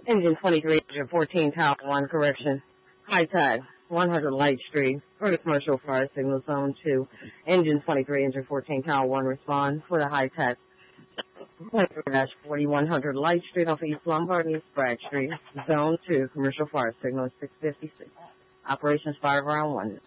Engine 23, engine 14, Tower 1, correction. High tide, 100 Light Street, for the commercial fire signal zone 2. Engine 23, engine 14, Tower 1, respond for the high tide. 4100 Light Street off East Lombard and East Bragg Street, zone 2, commercial fire signal 656. Operations 5 round 1.